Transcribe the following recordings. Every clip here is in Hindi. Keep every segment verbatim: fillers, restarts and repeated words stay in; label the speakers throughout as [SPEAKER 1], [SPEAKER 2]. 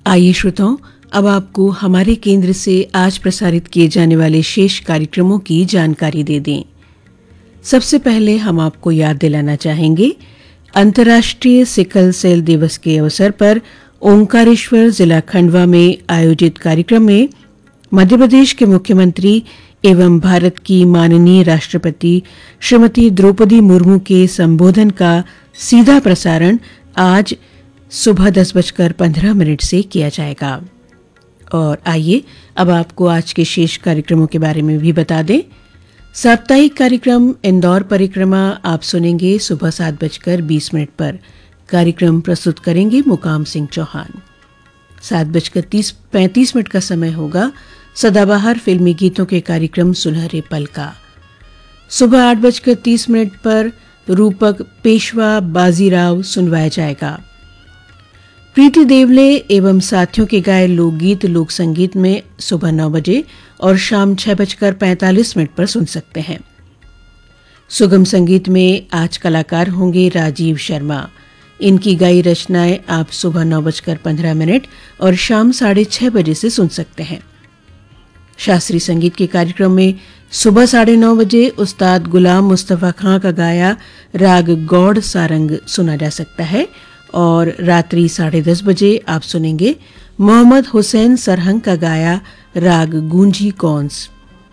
[SPEAKER 1] आइए श्रोताओं, अब आपको हमारे केंद्र से आज प्रसारित किए जाने वाले शेष कार्यक्रमों की जानकारी दे दें। सबसे पहले हम आपको याद दिलाना चाहेंगे, अंतर्राष्ट्रीय सिकल सेल दिवस के अवसर पर ओंकारेश्वर जिला खंडवा में आयोजित कार्यक्रम में मध्य प्रदेश के मुख्यमंत्री एवं भारत की माननीय राष्ट्रपति श्रीमती द्रौपदी मुर्मू के संबोधन का सीधा प्रसारण आज सुबह दस बजकर पंद्रह मिनट से किया जाएगा। और आइए अब आपको आज के शेष कार्यक्रमों के बारे में भी बता दें। साप्ताहिक कार्यक्रम इंदौर परिक्रमा आप सुनेंगे सुबह सात बजकर बीस मिनट पर। कार्यक्रम प्रस्तुत करेंगे मुकाम सिंह चौहान। सात बजकर तीस पैंतीस मिनट का समय होगा सदाबहार फिल्मी गीतों के कार्यक्रम सुनहरे पल का। सुबह आठ बजकर तीस मिनट पर रूपक पेशवा बाजीराव सुनवाया जाएगा। प्रीति देवले एवं साथियों के गाए लोकगीत लोक संगीत में सुबह नौ बजे और शाम छह बजकर पैंतालीस मिनट पर सुन सकते हैं। सुगम संगीत में आज कलाकार होंगे राजीव शर्मा। इनकी गाई रचनाएं आप सुबह नौ बजकर पंद्रह मिनट और शाम साढ़े छह बजे से सुन सकते हैं। शास्त्रीय संगीत के कार्यक्रम में सुबह साढ़े नौ बजे उस्ताद गुलाम मुस्तफा खां का गाया राग गौड़ सारंग सुना जा सकता है और रात्रि साढ़े दस बजे आप सुनेंगे मोहम्मद हुसैन सरहंग का गाया राग गूंजी कौंस।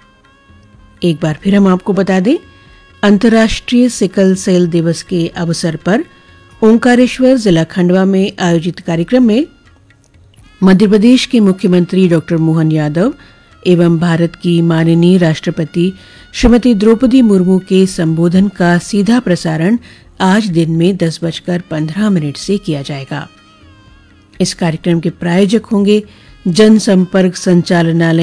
[SPEAKER 1] एक बार फिर हम आपको बता दें, अंतर्राष्ट्रीय सिकल सेल दिवस के अवसर पर ओंकारेश्वर जिला खंडवा में आयोजित कार्यक्रम में मध्य प्रदेश के मुख्यमंत्री डॉक्टर मोहन यादव एवं भारत की माननीय राष्ट्रपति श्रीमती द्रौपदी मुर्मू के संबोधन का सीधा प्रसारण आज दिन में दस बजकर पंद्रह मिनट से किया जाएगा। इस कार्यक्रम के प्रायोजक होंगे जनसंपर्क संचालनालय